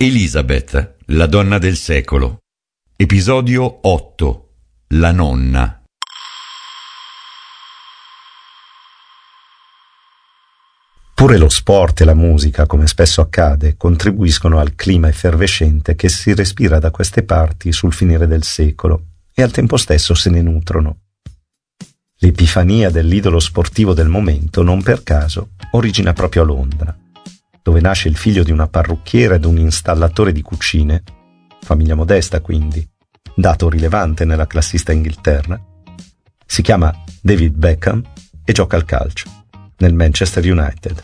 Elizabeth, la donna del secolo. Episodio 8. La nonna. Pure lo sport e la musica, come spesso accade, contribuiscono al clima effervescente che si respira da queste parti sul finire del secolo e al tempo stesso se ne nutrono. L'epifania dell'idolo sportivo del momento, non per caso, origina proprio a Londra, dove nasce il figlio di una parrucchiera ed un installatore di cucine, famiglia modesta quindi, dato rilevante nella classista Inghilterra. Si chiama David Beckham e gioca al calcio nel Manchester United.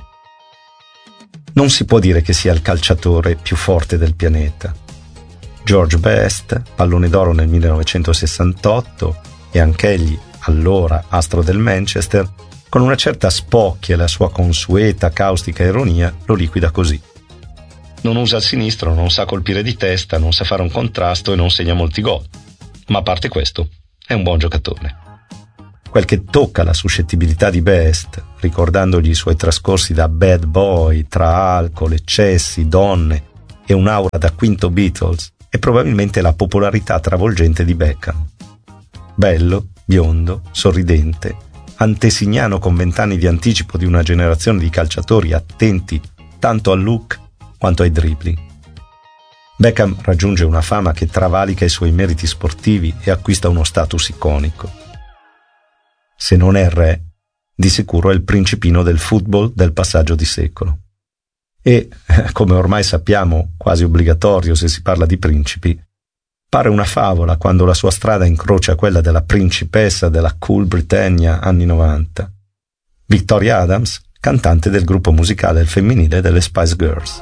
Non si può dire che sia il calciatore più forte del pianeta. George Best, pallone d'oro nel 1968, e anch'egli, allora astro del Manchester, con una certa spocchia e la sua consueta caustica ironia, lo liquida così. Non usa il sinistro, non sa colpire di testa, non sa fare un contrasto e non segna molti gol. Ma a parte questo, è un buon giocatore. Quel che tocca la suscettibilità di Best, ricordandogli i suoi trascorsi da bad boy, tra alcol, eccessi, donne e un'aura da quinto Beatles, è probabilmente la popolarità travolgente di Beckham. Bello, biondo, sorridente, antesignano con 20 anni di anticipo di una generazione di calciatori attenti tanto al look quanto ai dribbling. Beckham raggiunge una fama che travalica i suoi meriti sportivi e acquista uno status iconico. Se non è il re, di sicuro è il principino del football del passaggio di secolo. E, come ormai sappiamo, quasi obbligatorio se si parla di principi, pare una favola quando la sua strada incrocia quella della principessa della Cool Britannia anni 90, Victoria Adams, cantante del gruppo musicale femminile delle Spice Girls.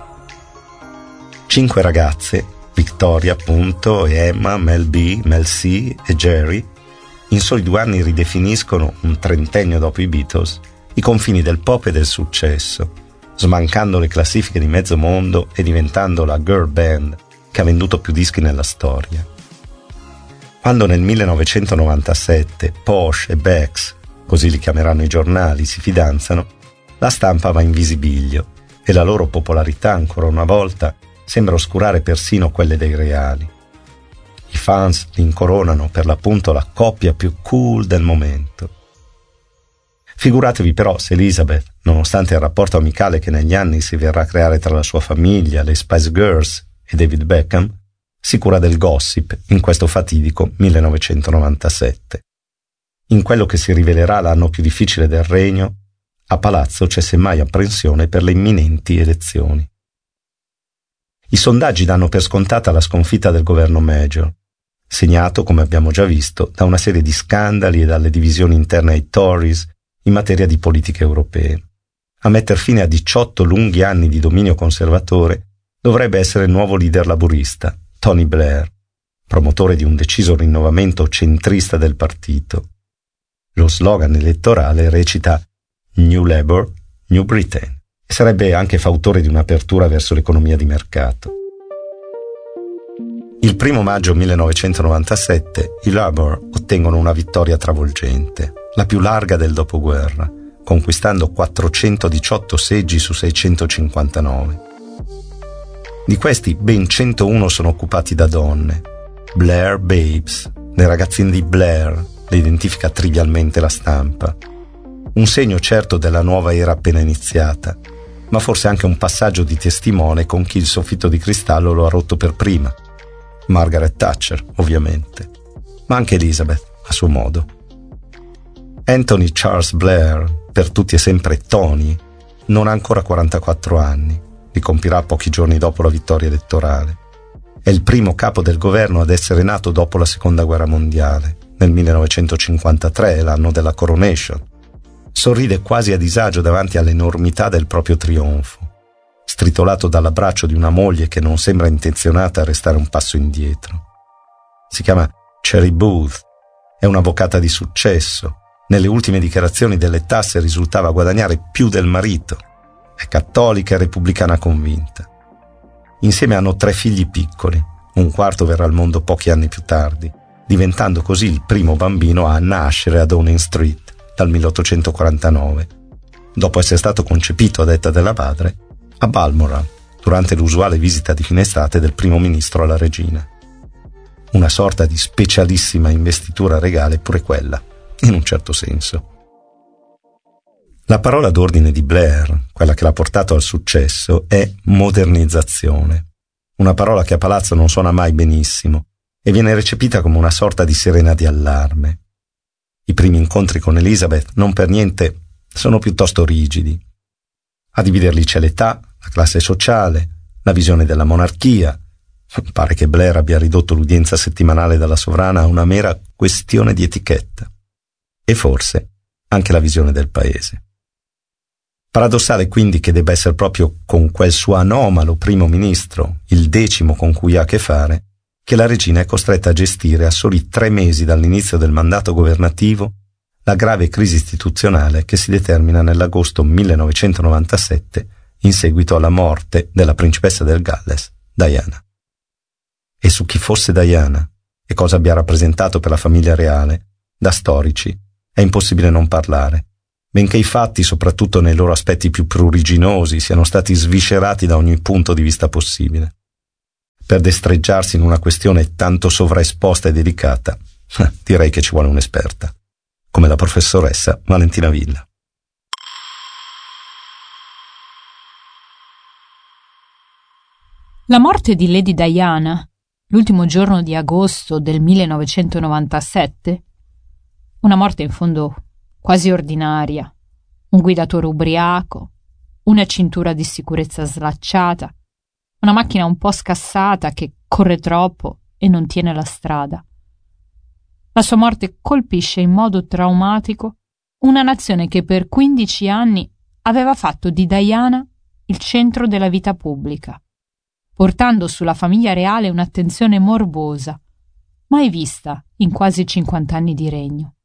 5 ragazze, Victoria appunto, e Emma, Mel B, Mel C e Jerry, in soli 2 anni ridefiniscono, un trentennio dopo i Beatles, i confini del pop e del successo, smancando le classifiche di mezzo mondo e diventando la girl band che ha venduto più dischi nella storia. Quando nel 1997 Posh e Bex, così li chiameranno i giornali, si fidanzano, la stampa va in visibilio e la loro popolarità ancora una volta sembra oscurare persino quelle dei reali. I fans li incoronano per l'appunto la coppia più cool del momento. Figuratevi però se Elizabeth, nonostante il rapporto amicale che negli anni si verrà a creare tra la sua famiglia, le Spice Girls e David Beckham, si cura del gossip in questo fatidico 1997. In quello che si rivelerà l'anno più difficile del regno, a palazzo c'è semmai apprensione per le imminenti elezioni. I sondaggi danno per scontata la sconfitta del governo Major, segnato, come abbiamo già visto, da una serie di scandali e dalle divisioni interne ai Tories in materia di politiche europee. A metter fine a 18 lunghi anni di dominio conservatore dovrebbe essere il nuovo leader laburista, Tony Blair, promotore di un deciso rinnovamento centrista del partito. Lo slogan elettorale recita New Labour, New Britain, e sarebbe anche fautore di un'apertura verso l'economia di mercato. Il 1 maggio 1997 i Labour ottengono una vittoria travolgente, la più larga del dopoguerra, conquistando 418 seggi su 659. Di questi ben 101 sono occupati da donne, Blair Babes, le ragazzine di Blair, le identifica trivialmente la stampa. Un segno certo della nuova era appena iniziata, ma forse anche un passaggio di testimone con chi il soffitto di cristallo lo ha rotto per prima. Margaret Thatcher, ovviamente, ma anche Elizabeth, a suo modo. Anthony Charles Blair, per tutti e sempre Tony, non ha ancora 44 anni, li compirà pochi giorni dopo la vittoria elettorale. È il primo capo del governo ad essere nato dopo la Seconda Guerra Mondiale, nel 1953, l'anno della Coronation. Sorride quasi a disagio davanti all'enormità del proprio trionfo, stritolato dall'abbraccio di una moglie che non sembra intenzionata a restare un passo indietro. Si chiama Cherry Booth, è un'avvocata di successo. Nelle ultime dichiarazioni delle tasse risultava guadagnare più del marito. È cattolica e repubblicana convinta. Insieme hanno 3 figli piccoli, un quarto verrà al mondo pochi anni più tardi, diventando così il primo bambino a nascere a Downing Street dal 1849, dopo essere stato concepito, a detta della madre, a Balmoral, durante l'usuale visita di fine estate del primo ministro alla regina. Una sorta di specialissima investitura regale pure quella, in un certo senso. La parola d'ordine di Blair, quella che l'ha portato al successo, è modernizzazione. Una parola che a palazzo non suona mai benissimo e viene recepita come una sorta di sirena di allarme. I primi incontri con Elizabeth non per niente sono piuttosto rigidi. A dividerli c'è l'età, la classe sociale, la visione della monarchia. Pare che Blair abbia ridotto l'udienza settimanale della sovrana a una mera questione di etichetta. E forse anche la visione del paese. Paradossale quindi che debba essere proprio con quel suo anomalo primo ministro, il 10° con cui ha a che fare, che la regina è costretta a gestire a soli 3 mesi dall'inizio del mandato governativo la grave crisi istituzionale che si determina nell'agosto 1997 in seguito alla morte della principessa del Galles, Diana. E su chi fosse Diana e cosa abbia rappresentato per la famiglia reale, da storici, è impossibile non parlare, benché i fatti, soprattutto nei loro aspetti più pruriginosi, siano stati sviscerati da ogni punto di vista possibile. Per destreggiarsi in una questione tanto sovraesposta e delicata, direi che ci vuole un'esperta, come la professoressa Valentina Villa. La morte di Lady Diana, l'ultimo giorno di agosto del 1997, una morte in fondo quasi ordinaria, un guidatore ubriaco, una cintura di sicurezza slacciata, una macchina un po' scassata che corre troppo e non tiene la strada. La sua morte colpisce in modo traumatico una nazione che per 15 anni aveva fatto di Diana il centro della vita pubblica, portando sulla famiglia reale un'attenzione morbosa, mai vista in quasi 50 anni di regno.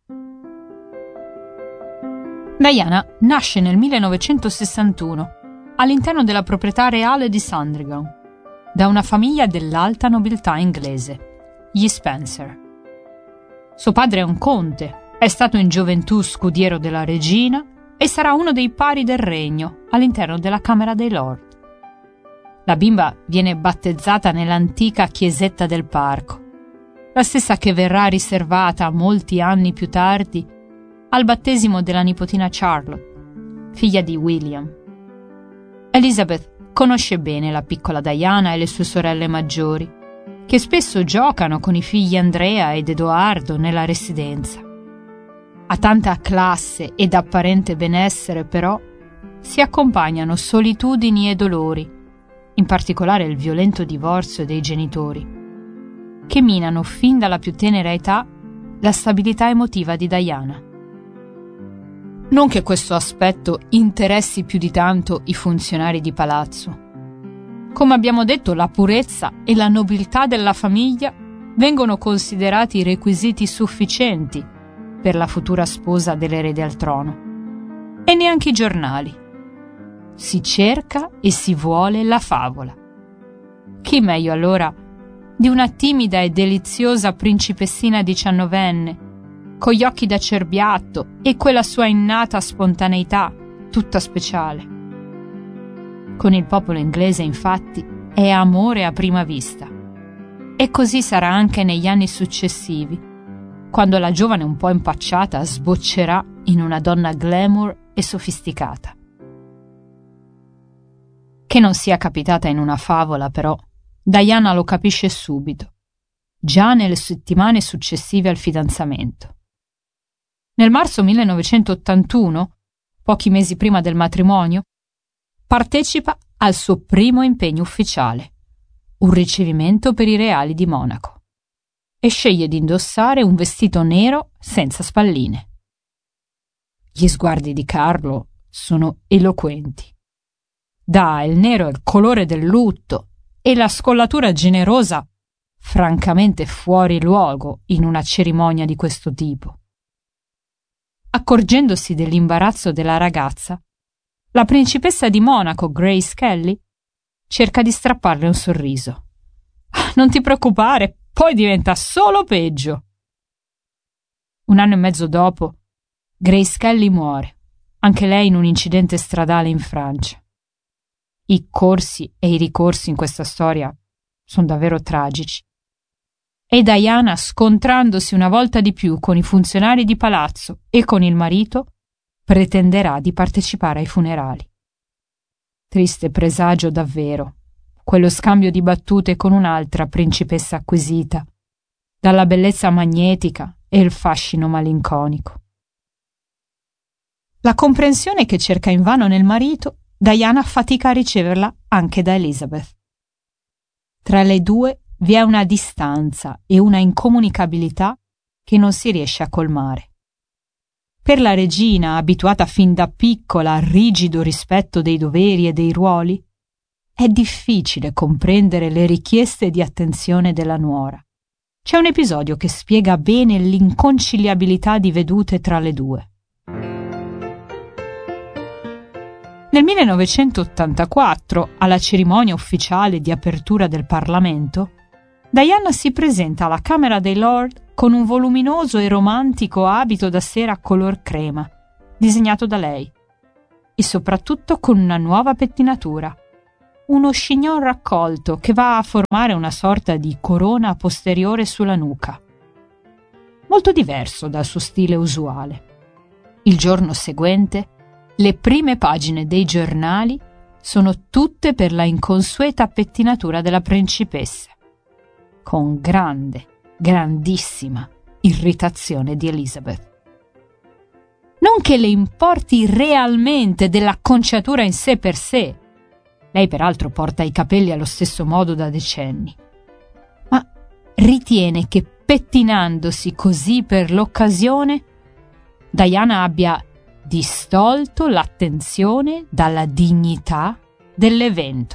Diana nasce nel 1961 all'interno della proprietà reale di Sandringham, da una famiglia dell'alta nobiltà inglese, gli Spencer. Suo padre è un conte, è stato in gioventù scudiero della regina e sarà uno dei pari del regno all'interno della Camera dei Lord. La bimba viene battezzata nell'antica chiesetta del parco, la stessa che verrà riservata molti anni più tardi al battesimo della nipotina Charlotte, figlia di William. Elizabeth conosce bene la piccola Diana e le sue sorelle maggiori, che spesso giocano con i figli Andrea ed Edoardo nella residenza. A tanta classe ed apparente benessere, però, si accompagnano solitudini e dolori, in particolare il violento divorzio dei genitori, che minano fin dalla più tenera età la stabilità emotiva di Diana. Non che questo aspetto interessi più di tanto i funzionari di palazzo. Come abbiamo detto, la purezza e la nobiltà della famiglia vengono considerati i requisiti sufficienti per la futura sposa dell'erede al trono. E neanche i giornali. Si cerca e si vuole la favola. Chi meglio allora di una timida e deliziosa principessina 19enne, con gli occhi da cerbiatto e quella sua innata spontaneità, tutta speciale. Con il popolo inglese, infatti, è amore a prima vista. E così sarà anche negli anni successivi, quando la giovane un po' impacciata sboccerà in una donna glamour e sofisticata. Che non sia capitata in una favola, però, Diana lo capisce subito, già nelle settimane successive al fidanzamento. Nel marzo 1981, pochi mesi prima del matrimonio, partecipa al suo primo impegno ufficiale, un ricevimento per i reali di Monaco, e sceglie di indossare un vestito nero senza spalline. Gli sguardi di Carlo sono eloquenti. Il nero è il colore del lutto e la scollatura generosa, francamente fuori luogo in una cerimonia di questo tipo. Accorgendosi dell'imbarazzo della ragazza, la principessa di Monaco, Grace Kelly, cerca di strapparle un sorriso. «Non ti preoccupare, poi diventa solo peggio!» 1 anno e mezzo dopo, Grace Kelly muore, anche lei in un incidente stradale in Francia. I corsi e i ricorsi in questa storia sono davvero tragici. E Diana, scontrandosi una volta di più con i funzionari di palazzo e con il marito, pretenderà di partecipare ai funerali. Triste presagio davvero, quello scambio di battute con un'altra principessa acquisita, dalla bellezza magnetica e il fascino malinconico. La comprensione che cerca invano nel marito, Diana fatica a riceverla anche da Elizabeth. Tra le due vi è una distanza e una incomunicabilità che non si riesce a colmare. Per la regina, abituata fin da piccola al rigido rispetto dei doveri e dei ruoli, è difficile comprendere le richieste di attenzione della nuora. C'è un episodio che spiega bene l'inconciliabilità di vedute tra le due. Nel 1984, alla cerimonia ufficiale di apertura del Parlamento, Diana si presenta alla Camera dei Lord con un voluminoso e romantico abito da sera color crema, disegnato da lei, e soprattutto con una nuova pettinatura, uno chignon raccolto che va a formare una sorta di corona posteriore sulla nuca. Molto diverso dal suo stile usuale. Il giorno seguente, le prime pagine dei giornali sono tutte per la inconsueta pettinatura della principessa, con grandissima irritazione di Elizabeth. Non che le importi realmente dell'acconciatura in sé per sé. Lei peraltro porta i capelli allo stesso modo da decenni. Ma ritiene che pettinandosi così per l'occasione, Diana abbia distolto l'attenzione dalla dignità dell'evento.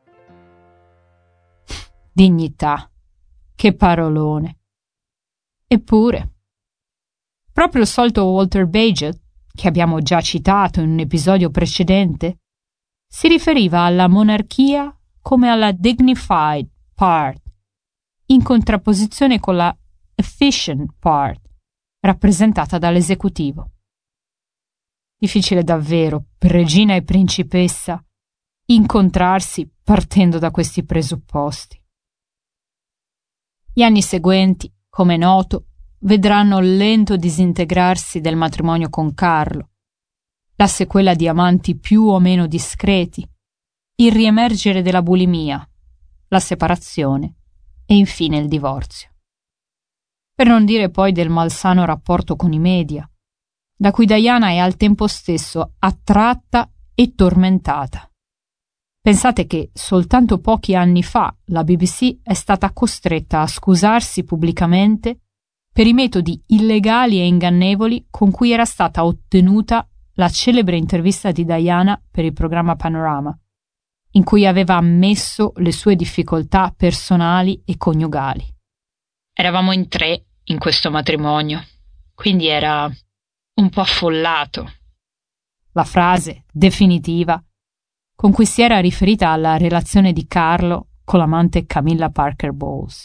Dignità. Che parolone. Eppure, proprio il solito Walter Bagehot, che abbiamo già citato in un episodio precedente, si riferiva alla monarchia come alla dignified part, in contrapposizione con la efficient part, rappresentata dall'esecutivo. Difficile davvero per regina e principessa incontrarsi partendo da questi presupposti. Gli anni seguenti, come è noto, vedranno il lento disintegrarsi del matrimonio con Carlo, la sequela di amanti più o meno discreti, il riemergere della bulimia, la separazione e infine il divorzio. Per non dire poi del malsano rapporto con i media, da cui Diana è al tempo stesso attratta e tormentata. Pensate che soltanto pochi anni fa la BBC è stata costretta a scusarsi pubblicamente per i metodi illegali e ingannevoli con cui era stata ottenuta la celebre intervista di Diana per il programma Panorama, in cui aveva ammesso le sue difficoltà personali e coniugali. Eravamo in 3 in questo matrimonio, quindi era un po' affollato. La frase definitiva con cui si era riferita alla relazione di Carlo con l'amante Camilla Parker Bowles.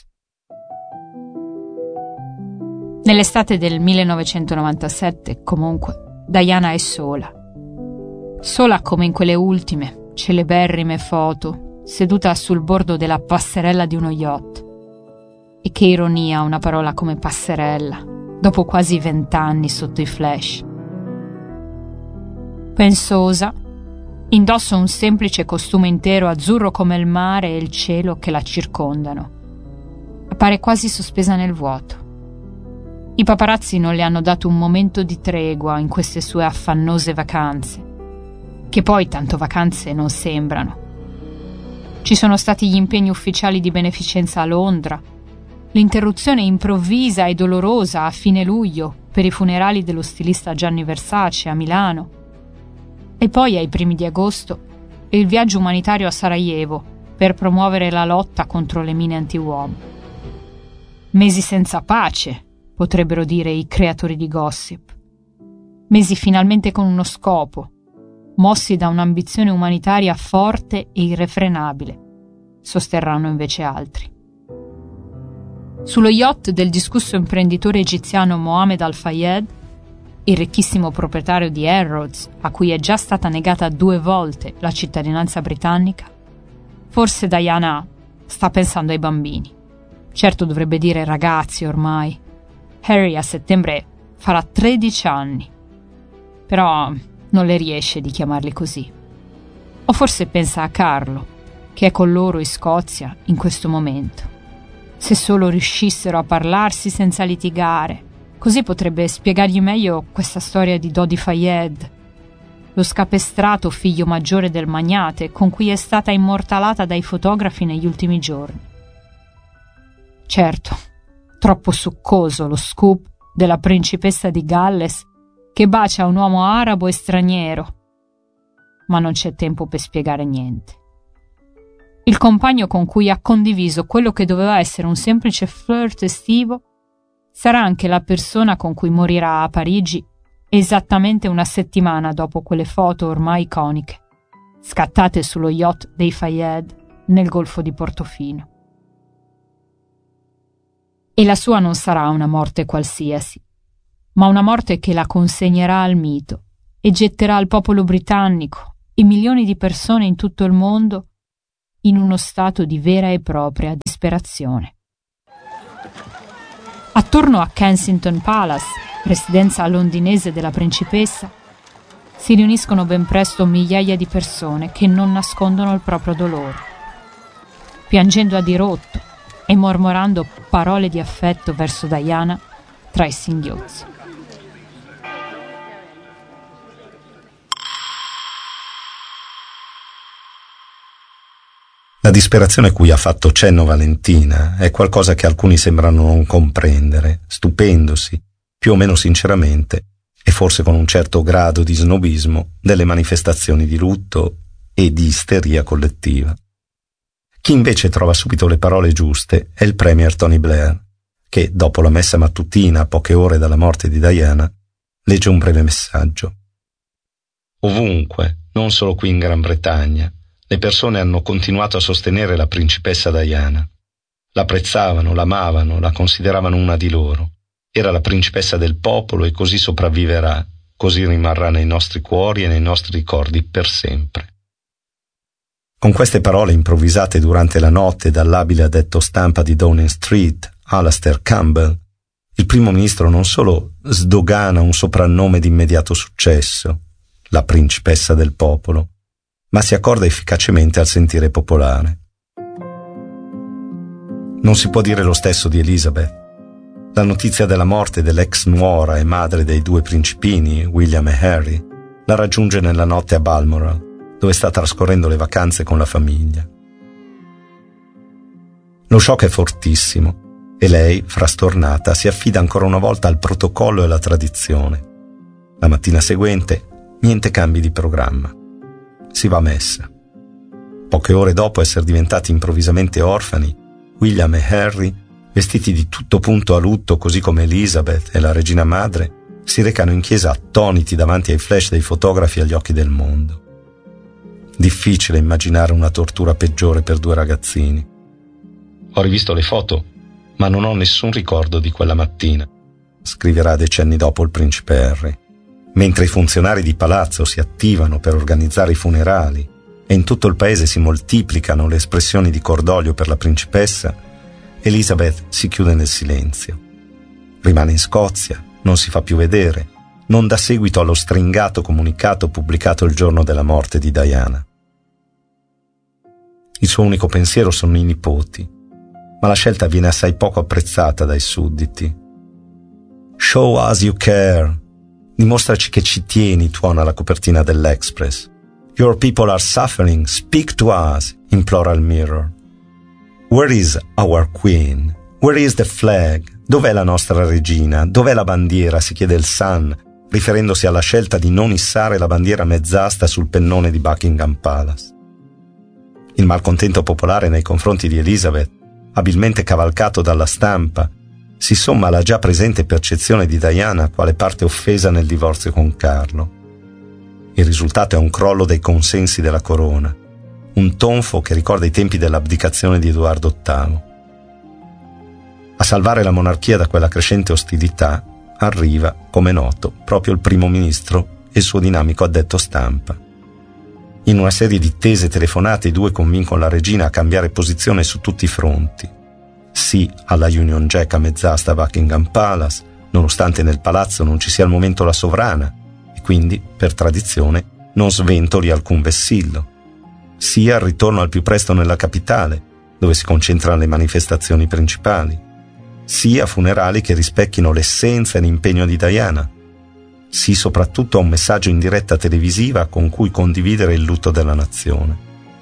Nell'estate del 1997, comunque, Diana è sola. Sola come in quelle ultime, celeberrime foto, seduta sul bordo della passerella di uno yacht. E che ironia una parola come passerella, dopo quasi 20 anni sotto i flash. Pensosa, indossa un semplice costume intero azzurro come il mare e il cielo che la circondano. Appare quasi sospesa nel vuoto. I paparazzi non le hanno dato un momento di tregua in queste sue affannose vacanze, che poi tanto vacanze non sembrano. Ci sono stati gli impegni ufficiali di beneficenza a Londra, l'interruzione improvvisa e dolorosa a fine luglio per i funerali dello stilista Gianni Versace a Milano, e poi ai primi di agosto il viaggio umanitario a Sarajevo per promuovere la lotta contro le mine antiuomo. Mesi senza pace, potrebbero dire i creatori di gossip. Mesi finalmente con uno scopo, mossi da un'ambizione umanitaria forte e irrefrenabile, sosterranno invece altri. Sullo yacht del discusso imprenditore egiziano Mohammed Al-Fayed, il ricchissimo proprietario di Harrods, a cui è già stata negata 2 volte la cittadinanza britannica, forse Diana sta pensando ai bambini. Certo dovrebbe dire ragazzi ormai. Harry a settembre farà 13 anni. Però non le riesce di chiamarli così. O forse pensa a Carlo, che è con loro in Scozia in questo momento. Se solo riuscissero a parlarsi senza litigare, così potrebbe spiegargli meglio questa storia di Dodi Fayed, lo scapestrato figlio maggiore del magnate con cui è stata immortalata dai fotografi negli ultimi giorni. Certo, troppo succoso lo scoop della principessa di Galles che bacia un uomo arabo e straniero, ma non c'è tempo per spiegare niente. Il compagno con cui ha condiviso quello che doveva essere un semplice flirt estivo sarà anche la persona con cui morirà a Parigi esattamente una settimana dopo quelle foto ormai iconiche, scattate sullo yacht dei Fayed nel golfo di Portofino. E la sua non sarà una morte qualsiasi, ma una morte che la consegnerà al mito e getterà al popolo britannico e milioni di persone in tutto il mondo in uno stato di vera e propria disperazione. Attorno a Kensington Palace, residenza londinese della principessa, si riuniscono ben presto migliaia di persone che non nascondono il proprio dolore, piangendo a dirotto e mormorando parole di affetto verso Diana tra i singhiozzi. La disperazione cui ha fatto cenno Valentina è qualcosa che alcuni sembrano non comprendere, stupendosi, più o meno sinceramente, e forse con un certo grado di snobismo, delle manifestazioni di lutto e di isteria collettiva. Chi invece trova subito le parole giuste è il premier Tony Blair, che, dopo la messa mattutina, a poche ore dalla morte di Diana, legge un breve messaggio. Ovunque, non solo qui in Gran Bretagna, le persone hanno continuato a sostenere la principessa Diana. L'apprezzavano, l'amavano, la consideravano una di loro. Era la principessa del popolo e così sopravviverà, così rimarrà nei nostri cuori e nei nostri ricordi per sempre. Con queste parole improvvisate durante la notte dall'abile addetto stampa di Downing Street, Alastair Campbell, il primo ministro non solo sdogana un soprannome di immediato successo, la principessa del popolo, ma si accorda efficacemente al sentire popolare. Non si può dire lo stesso di Elizabeth. La notizia della morte dell'ex nuora e madre dei 2 principini, William e Harry, la raggiunge nella notte a Balmoral, dove sta trascorrendo le vacanze con la famiglia. Lo shock è fortissimo e lei, frastornata, si affida ancora una volta al protocollo e alla tradizione. La mattina seguente, niente cambi di programma. Si va a messa. Poche ore dopo essere diventati improvvisamente orfani, William e Harry, vestiti di tutto punto a lutto così come Elizabeth e la regina madre, si recano in chiesa attoniti davanti ai flash dei fotografi agli occhi del mondo. Difficile immaginare una tortura peggiore per 2 ragazzini. Ho rivisto le foto, ma non ho nessun ricordo di quella mattina, scriverà decenni dopo il principe Harry. Mentre i funzionari di palazzo si attivano per organizzare i funerali e in tutto il paese si moltiplicano le espressioni di cordoglio per la principessa, Elizabeth si chiude nel silenzio. Rimane in Scozia, non si fa più vedere, non dà seguito allo stringato comunicato pubblicato il giorno della morte di Diana. Il suo unico pensiero sono i nipoti, ma la scelta viene assai poco apprezzata dai sudditi. Show us you care. Dimostraci che ci tieni, tuona la copertina dell'Express. Your people are suffering, speak to us, implora il Mirror. Where is our queen? Where is the flag? Dov'è la nostra regina? Dov'è la bandiera? Si chiede il Sun, riferendosi alla scelta di non issare la bandiera mezz'asta sul pennone di Buckingham Palace. Il malcontento popolare nei confronti di Elizabeth, abilmente cavalcato dalla stampa, si somma alla già presente percezione di Diana quale parte offesa nel divorzio con Carlo. Il risultato è un crollo dei consensi della corona, un tonfo che ricorda i tempi dell'abdicazione di Edoardo VIII. A salvare la monarchia da quella crescente ostilità, arriva, come noto, proprio il primo ministro e il suo dinamico addetto stampa. In una serie di tese telefonate i due convincono la regina a cambiare posizione su tutti i fronti. Sì alla Union Jack a mezz'asta a Buckingham Palace, nonostante nel palazzo non ci sia al momento la sovrana e quindi, per tradizione, non sventoli alcun vessillo. Sì al ritorno al più presto nella capitale, dove si concentrano le manifestazioni principali. Sì a funerali che rispecchino l'essenza e l'impegno di Diana. Sì soprattutto a un messaggio in diretta televisiva con cui condividere il lutto della nazione.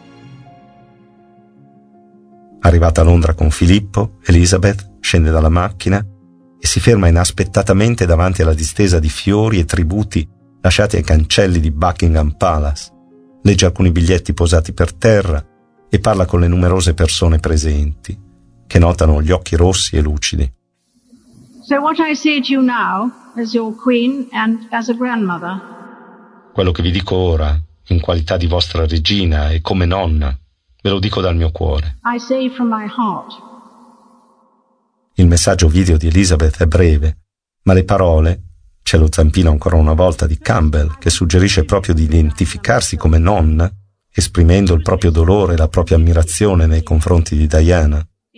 Arrivata a Londra con Filippo, Elizabeth scende dalla macchina e si ferma inaspettatamente davanti alla distesa di fiori e tributi lasciati ai cancelli di Buckingham Palace, legge alcuni biglietti posati per terra e parla con le numerose persone presenti, che notano gli occhi rossi e lucidi. So what I say to you now, as your queen and as a grandmother. Quello che vi dico ora, in qualità di vostra regina e come nonna, ve lo dico dal mio cuore. I say from my heart. Il messaggio video di Elizabeth è breve, ma le parole, c'è lo zampino ancora una volta di Campbell che suggerisce proprio di identificarsi come nonna, esprimendo il proprio dolore e la propria ammirazione nei confronti di Diana,